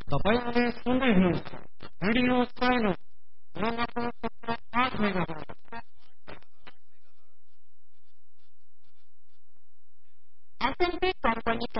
तपाईँले सुन्दै हुनुहुन्छ radio silo 8 megahertz. SMP company